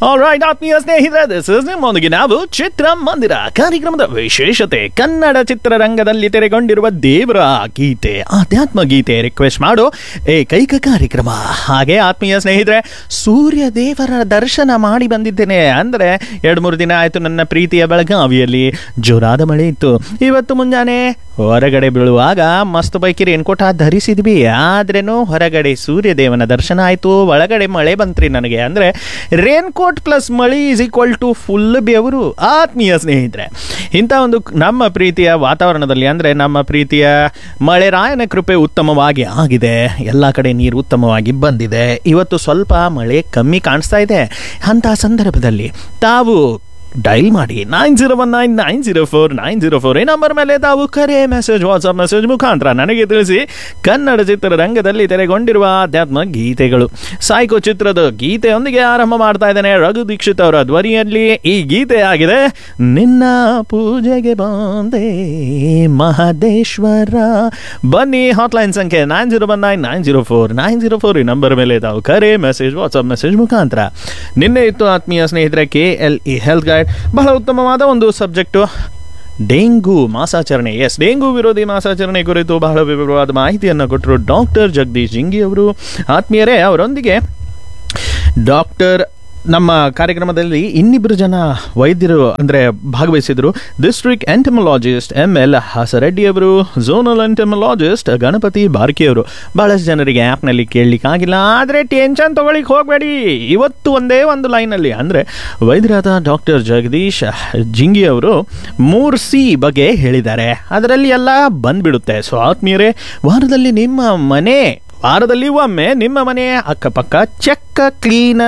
All right ಆತ್ಮೀಯ ಸ್ನೇಹಿತರೆ, this is ನಿಮ್ಮೊಂದಿಗೆ ನಾವು ಚಿತ್ರಮಂದಿರ ಕಾರ್ಯಕ್ರಮದ ವಿಶೇಷತೆ. ಕನ್ನಡ ಚಿತ್ರರಂಗದಲ್ಲಿ ತೆರೆಗೊಂಡಿರುವ ದೇವರ ಗೀತೆ, ಆಧ್ಯಾತ್ಮ ಗೀತೆ ರಿಕ್ವೆಸ್ಟ್ ಮಾಡೋ ಏಕೈಕ ಕಾರ್ಯಕ್ರಮ. ಹಾಗೆ ಆತ್ಮೀಯ ಸ್ನೇಹಿತರೆ, ಸೂರ್ಯ ದೇವರ ದರ್ಶನ ಮಾಡಿ ಬಂದಿದ್ದೇನೆ. ಅಂದರೆ 2-3 ದಿನ ಆಯಿತು ನನ್ನ ಪ್ರೀತಿಯ ಬೆಳಗಾವಿಯಲ್ಲಿ ಜೋರಾದ ಮಳೆ ಇತ್ತು. ಇವತ್ತು ಮುಂಜಾನೆ ಹೊರಗಡೆ ಬೀಳುವಾಗ ಮಸ್ತ್ ಪೈಕಿ ರೇನ್ಕೋಟ್ ಧರಿಸಿದ್ವಿ. ಆದ್ರೇನು ಹೊರಗಡೆ ಸೂರ್ಯದೇವನ ದರ್ಶನ ಆಯಿತು, ಒಳಗಡೆ ಮಳೆ ಬಂತ್ರಿ ನನಗೆ. ಅಂದರೆ ರೇನ್ಕೋಟ್ ಪ್ಲಸ್ ಮಳಿ ಈಸ್ ಈಕ್ವಲ್ ಟು ಫುಲ್ ಬೆವರು. ಆತ್ಮೀಯ ಸ್ನೇಹಿತರೆ, ಇಂಥ ಒಂದು ನಮ್ಮ ಪ್ರೀತಿಯ ವಾತಾವರಣದಲ್ಲಿ, ಅಂದರೆ ನಮ್ಮ ಪ್ರೀತಿಯ ಮಳೆರಾಯನ ಕೃಪೆ ಉತ್ತಮವಾಗಿ ಆಗಿದೆ. ಎಲ್ಲ ಕಡೆ ನೀರು ಉತ್ತಮವಾಗಿ ಬಂದಿದೆ. ಇವತ್ತು ಸ್ವಲ್ಪ ಮಳೆ ಕಮ್ಮಿ ಕಾಣಿಸ್ತಾ ಇದೆ. ಅಂಥ ಸಂದರ್ಭದಲ್ಲಿ ತಾವು ಡೈಲ್ ಮಾಡಿ 9019904904 ಈ ನಂಬರ್ ಮೇಲೆ ತಾವು ಕರೆ, ಮೆಸೇಜ್, ವಾಟ್ಸಪ್ ಮೆಸೇಜ್ ಮುಖಾಂತರ ನನಗೆ ತಿಳಿಸಿ ಕನ್ನಡ ಚಿತ್ರರಂಗದಲ್ಲಿ ತೆರೆಗೊಂಡಿರುವ ಆಧ್ಯಾತ್ಮ ಗೀತೆಗಳು. ಸೈಕೋ ಚಿತ್ರದ ಗೀತೆಯೊಂದಿಗೆ ಆರಂಭ ಮಾಡ್ತಾ ಇದ್ದೇನೆ. ರಘು ದೀಕ್ಷಿತ್ ಅವರ ಧ್ವನಿಯಲ್ಲಿ ಈ ಗೀತೆ ಆಗಿದೆ. ನಿನ್ನ ಪೂಜೆಗೆ ಬಂದೆ ಮಹದೇಶ್ವರ. ಬನ್ನಿ, ಹಾಟ್ಲೈನ್ ಸಂಖ್ಯೆ 9019904904 ಈ ನಂಬರ್ ಮೇಲೆ ತಾವು ಕರೆ, ಮೆಸೇಜ್, ವಾಟ್ಸಪ್ ಮೆಸೇಜ್ ಮುಖಾಂತರ. ನಿನ್ನೆ ಇತ್ತು ಆತ್ಮೀಯ ಸ್ನೇಹಿತರೆ KLE ಹೆಲ್ತ್ ಗೈಡ್. ಬಹಳ ಉತ್ತಮವಾದ ಒಂದು ಸಬ್ಜೆಕ್ಟು, ಡೆಂಗು ಮಾಸಾಚರಣೆ. ಡೆಂಗು ವಿರೋಧಿ ಮಾಸಾಚರಣೆ ಕುರಿತು ಬಹಳ ವಿವರವಾದ ಮಾಹಿತಿಯನ್ನು ಕೊಟ್ಟರು ಡಾಕ್ಟರ್ ಜಗದೀಶ್ ಜಿಂಗಿ ಅವರು. ಆತ್ಮೀಯರೇ, ಅವರೊಂದಿಗೆ ನಮ್ಮ ಕಾರ್ಯಕ್ರಮದಲ್ಲಿ ಇನ್ನಿಬ್ಬರು ಜನ ವೈದ್ಯರು ಅಂದರೆ ಭಾಗವಹಿಸಿದರು. ಡಿಸ್ಟ್ರಿಕ್ಟ್ ಎಂಟಮಲಾಜಿಸ್ಟ್ ML ಹಾಸರೆಡ್ಡಿ ಅವರು, ಝೋನಲ್ ಎಂಟಮಲಾಜಿಸ್ಟ್ ಗಣಪತಿ ಬಾರ್ಕಿ ಅವರು. ಬಹಳಷ್ಟು ಜನರಿಗೆ ಆ್ಯಪ್ನಲ್ಲಿ ಕೇಳಲಿಕ್ಕಾಗಿಲ್ಲ, ಆದರೆ ಟೆನ್ಷನ್ ತೊಗೊಳಿಕ್ಕೆ ಹೋಗಬೇಡಿ. ಇವತ್ತು ಒಂದೇ ಒಂದು ಲೈನಲ್ಲಿ, ಅಂದರೆ ವೈದ್ಯರಾದ ಡಾಕ್ಟರ್ ಜಗದೀಶ್ ಜಿಂಗಿ ಅವರು 3C ಬಗ್ಗೆ ಹೇಳಿದ್ದಾರೆ. ಅದರಲ್ಲಿ ಎಲ್ಲ ಬಂದ್ಬಿಡುತ್ತೆ. ಸೊ ಆತ್ಮೀಯರೇ, ವಾರದಲ್ಲಿ ಒಮ್ಮೆ ನಿಮ್ಮ ಮನೆ ಅಕ್ಕಪಕ್ಕ ಚೆಕ್ಕ ಕ್ಲೀನ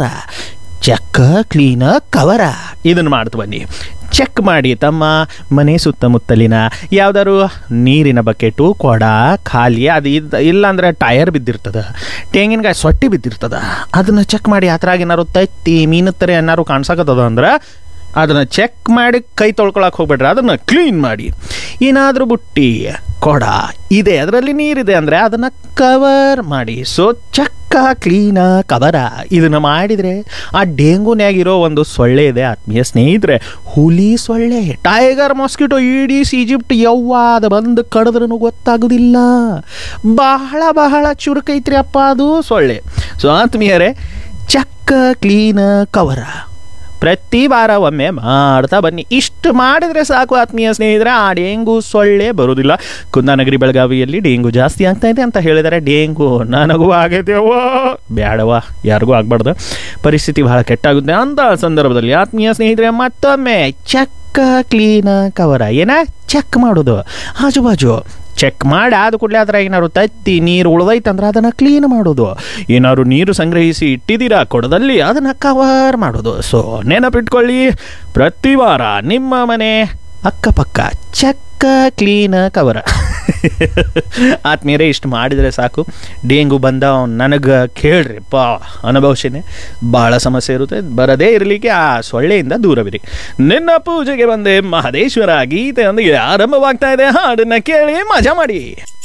ಕವರ ಇದನ್ನು ಮಾಡ್ತು ಬನ್ನಿ. ಚೆಕ್ ಮಾಡಿ ತಮ್ಮ ಮನೆ ಸುತ್ತಮುತ್ತಲಿನ ಯಾವುದಾದ್ರು ನೀರಿನ ಬಕೆಟು, ಕೊಡ ಖಾಲಿ, ಅದು ಇಲ್ಲಾಂದ್ರೆ ಟಯರ್ ಬಿದ್ದಿರ್ತದ, ತೆಂಗಿನಕಾಯಿ ಸೊಟ್ಟಿ ಬಿದ್ದಿರ್ತದ, ಅದನ್ನು ಚೆಕ್ ಮಾಡಿ. ಆ ಥರ ಏನಾರು ತತ್ತಿ ಮೀನು ಥರ ಏನಾರು ಕಾಣಿಸಕತ್ತದ ಅಂದ್ರೆ ಅದನ್ನು ಚೆಕ್ ಮಾಡಿ ಕೈ ತೊಳ್ಕೊಳಕ್ಕೆ ಹೋಗ್ಬೇಡ್ರಿ, ಅದನ್ನು ಕ್ಲೀನ್ ಮಾಡಿ. ಏನಾದರೂ ಬುಟ್ಟಿ, ಕೊಡ ಇದೆ, ಅದರಲ್ಲಿ ನೀರಿದೆ ಅಂದರೆ ಅದನ್ನು ಕವರ್ ಮಾಡಿ. ಸೊ ಚೆಕ್ಕ ಕ್ಲೀನ ಕವರ ಇದನ್ನು ಮಾಡಿದರೆ ಆ ಡೆಂಗೂನ್ಯಾಗಿರೋ ಒಂದು ಸೊಳ್ಳೆ ಇದೆ ಆತ್ಮೀಯ ಸ್ನೇಹಿತರೆ, ಹುಲಿ ಸೊಳ್ಳೆ, ಟೈಗರ್ ಮಾಸ್ಕಿಟೋ, ಈಡೀಸ್ ಈಜಿಪ್ಟ್ ಯವ್ವಾದ ಬಂದು ಕಡಿದ್ರೂ ಗೊತ್ತಾಗೋದಿಲ್ಲ. ಬಹಳ ಬಹಳ ಚುರುಕೈತ್ರಿ ಅಪ್ಪ ಅದು ಸೊಳ್ಳೆ. ಸೊ ಆತ್ಮೀಯರೇ, ಚೆಕ್ಕ ಕ್ಲೀನ ಕವರ ಪ್ರತಿ ವಾರ ಒಮ್ಮೆ ಮಾಡ್ತಾ ಬನ್ನಿ. ಇಷ್ಟು ಮಾಡಿದರೆ ಸಾಕು ಆತ್ಮೀಯ ಸ್ನೇಹಿತರೆ, ಆ ಡೆಂಗು ಸೊಳ್ಳೆ ಬರೋದಿಲ್ಲ. ಕುಂದಾನಗರಿ ಬೆಳಗಾವಿಯಲ್ಲಿ ಡೆಂಗು ಜಾಸ್ತಿ ಆಗ್ತಾ ಇದೆ ಅಂತ ಹೇಳಿದರೆ, ಡೆಂಗು ನನಗೂ ಆಗೈತೆವೋ ಬೇಡವಾ, ಯಾರಿಗೂ ಆಗಬಾರ್ದು, ಪರಿಸ್ಥಿತಿ ಬಹಳ ಕೆಟ್ಟಾಗುತ್ತೆ. ಅಂತ ಸಂದರ್ಭದಲ್ಲಿ ಆತ್ಮೀಯ ಸ್ನೇಹಿತರೆ, ಮತ್ತೊಮ್ಮೆ ಚೆಕ್ಕ ಕ್ಲೀನ ಕವರ ಚೆಕ್ ಮಾಡೋದು. ಆಜುಬಾಜು ಚೆಕ್ ಮಾಡಿ ಆದ ಕೂಡಲೇ ಅದರ ಏನಾದ್ರು ತತ್ತಿ ನೀರು ಉಳಿದೈತಂದ್ರೆ ಅದನ್ನು ಕ್ಲೀನ್ ಮಾಡೋದು. ಏನಾದ್ರು ನೀರು ಸಂಗ್ರಹಿಸಿ ಇಟ್ಟಿದ್ದೀರಾ ಕೊಡದಲ್ಲಿ, ಅದನ್ನು ಕವರ್ ಮಾಡೋದು. ಸೊ ನೆನಪಿಟ್ಕೊಳ್ಳಿ, ಪ್ರತಿ ವಾರ ನಿಮ್ಮ ಮನೆ ಅಕ್ಕಪಕ್ಕ ಚೆಕ್ಕ ಕ್ಲೀನ ಕವರ. ಆತ್ಮೀಯರೇ, ಇಷ್ಟು ಮಾಡಿದರೆ ಸಾಕು. ಡೆಂಗು ಬಂದ ನನಗೆ ಕೇಳ್ರಿಪ್ಪ, ಅನುಭವಿಸಿನೇ ಭಾಳ ಸಮಸ್ಯೆ ಇರುತ್ತೆ. ಬರದೇ ಇರಲಿಕ್ಕೆ ಆ ಸೊಳ್ಳೆಯಿಂದ ದೂರವಿರಿ. ನಿನ್ನ ಪೂಜೆಗೆ ಬಂದೆ ಮಹದೇಶ್ವರ ಗೀತೆಯೊಂದಿಗೆ ಆರಂಭವಾಗ್ತಾ ಇದೆ. ಹಾಡನ್ನು ಕೇಳಿ ಮಜಾ ಮಾಡಿ.